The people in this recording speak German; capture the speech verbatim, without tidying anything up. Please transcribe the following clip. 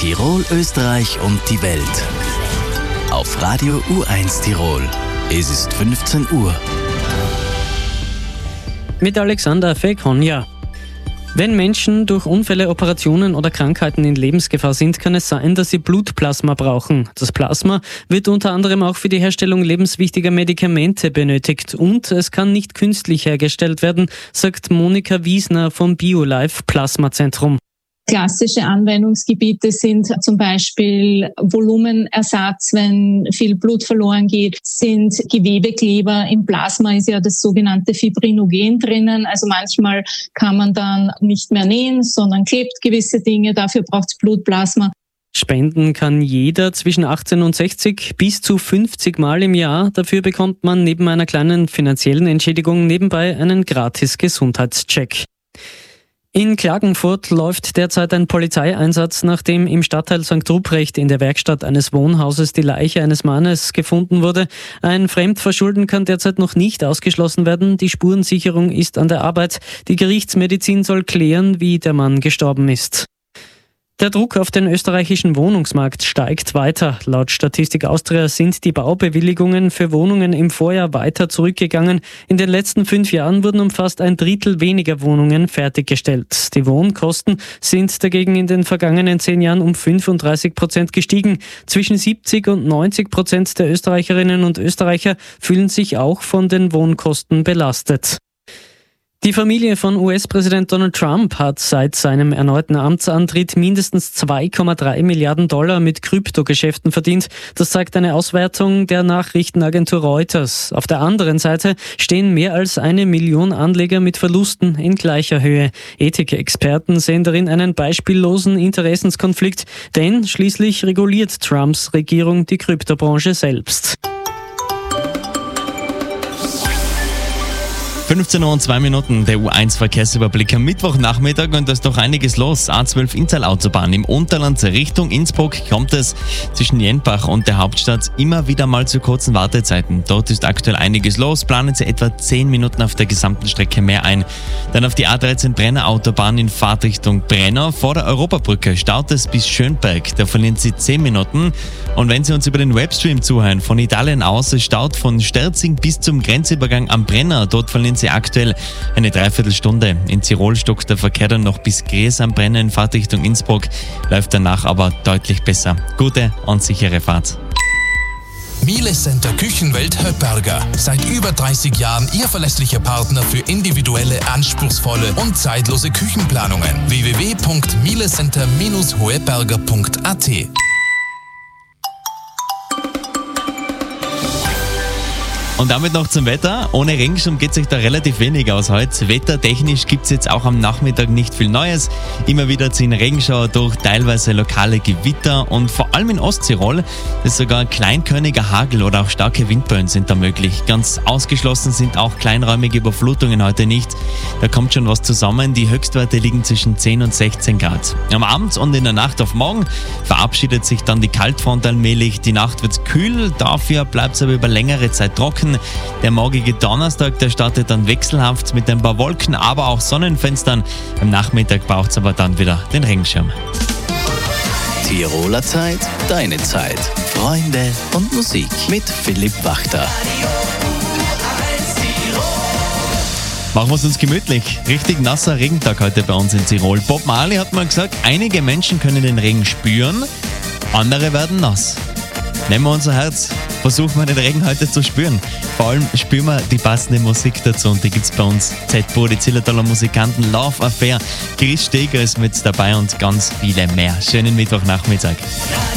Tirol, Österreich und die Welt. Auf Radio U eins Tirol. Es ist fünfzehn Uhr. Mit Alexander Fekonja. Wenn Menschen durch Unfälle, Operationen oder Krankheiten in Lebensgefahr sind, kann es sein, dass sie Blutplasma brauchen. Das Plasma wird unter anderem auch für die Herstellung lebenswichtiger Medikamente benötigt und es kann nicht künstlich hergestellt werden, sagt Monika Wiesner vom BioLife Plasma Zentrum. Klassische Anwendungsgebiete sind zum Beispiel Volumenersatz, wenn viel Blut verloren geht, sind Gewebekleber. Im Plasma ist ja das sogenannte Fibrinogen drinnen. Also manchmal kann man dann nicht mehr nähen, sondern klebt gewisse Dinge. Dafür braucht es Blutplasma. Spenden kann jeder zwischen achtzehn und sechzig bis zu fünfzig Mal im Jahr. Dafür bekommt man neben einer kleinen finanziellen Entschädigung nebenbei einen gratis Gesundheitscheck. In Klagenfurt läuft derzeit ein Polizeieinsatz, nachdem im Stadtteil Sankt Ruprecht in der Werkstatt eines Wohnhauses die Leiche eines Mannes gefunden wurde. Ein Fremdverschulden kann derzeit noch nicht ausgeschlossen werden. Die Spurensicherung ist an der Arbeit. Die Gerichtsmedizin soll klären, wie der Mann gestorben ist. Der Druck auf den österreichischen Wohnungsmarkt steigt weiter. Laut Statistik Austria sind die Baubewilligungen für Wohnungen im Vorjahr weiter zurückgegangen. In den letzten fünf Jahren wurden um fast ein Drittel weniger Wohnungen fertiggestellt. Die Wohnkosten sind dagegen in den vergangenen zehn Jahren um fünfunddreißig Prozent gestiegen. Zwischen siebzig und neunzig Prozent der Österreicherinnen und Österreicher fühlen sich auch von den Wohnkosten belastet. Die Familie von U S-Präsident Donald Trump hat seit seinem erneuten Amtsantritt mindestens zwei Komma drei Milliarden Dollar mit Kryptogeschäften verdient. Das zeigt eine Auswertung der Nachrichtenagentur Reuters. Auf der anderen Seite stehen mehr als eine Million Anleger mit Verlusten in gleicher Höhe. Ethikexperten sehen darin einen beispiellosen Interessenskonflikt, denn schließlich reguliert Trumps Regierung die Kryptobranche selbst. fünfzehn Uhr und zwei Minuten, der U eins Verkehrsüberblick am Mittwochnachmittag und da ist doch einiges los. A zwölf Inntal-Autobahn im Unterland Richtung Innsbruck kommt es zwischen Jenbach und der Hauptstadt immer wieder mal zu kurzen Wartezeiten. Dort ist aktuell einiges los, planen Sie etwa zehn Minuten auf der gesamten Strecke mehr ein. Dann auf die A dreizehn Brenner Autobahn in Fahrtrichtung Brenner vor der Europabrücke staut es bis Schönberg, da verlieren Sie zehn Minuten. Und wenn Sie uns über den Webstream zuhören, von Italien aus, es staut von Sterzing bis zum Grenzübergang am Brenner, dort verlieren Sie aktuell eine Dreiviertelstunde. In Tirol stockt der Verkehr dann noch bis Gries am Brenner in Fahrtrichtung Innsbruck, läuft danach aber deutlich besser. Gute und sichere Fahrt. Miele Center Küchenwelt Höpperger. Seit über dreißig Jahren Ihr verlässlicher Partner für individuelle, anspruchsvolle und zeitlose Küchenplanungen. w w w punkt mielecenter Bindestrich hoeperger punkt a t Und damit noch zum Wetter. Ohne Regenschirm geht sich da relativ wenig aus heute. Wettertechnisch gibt es jetzt auch am Nachmittag nicht viel Neues. Immer wieder ziehen Regenschauer durch, teilweise lokale Gewitter und vor allem in Osttirol ist sogar kleinkörniger Hagel oder auch starke Windböen sind da möglich. Ganz ausgeschlossen sind auch kleinräumige Überflutungen heute nicht. Da kommt schon was zusammen. Die Höchstwerte liegen zwischen zehn und sechzehn Grad. Am Abend und in der Nacht auf morgen verabschiedet sich dann die Kaltfront allmählich. Die Nacht wird kühl, dafür bleibt es aber über längere Zeit trocken. Der morgige Donnerstag, der startet dann wechselhaft mit ein paar Wolken, aber auch Sonnenfenstern. Am Nachmittag braucht es aber dann wieder den Regenschirm. Tiroler Zeit, deine Zeit. Freunde und Musik mit Philipp Wachter. Machen wir es uns gemütlich. Richtig nasser Regentag heute bei uns in Tirol. Bob Marley hat mal gesagt, einige Menschen können den Regen spüren, andere werden nass. Nehmen wir unser Herz, versuchen wir den Regen heute zu spüren. Vor allem spüren wir die passende Musik dazu und die gibt es bei uns. Z-Bo, die Zillertaler Musikanten, Love Affair, Chris Steger ist mit dabei und ganz viele mehr. Schönen Mittwochnachmittag.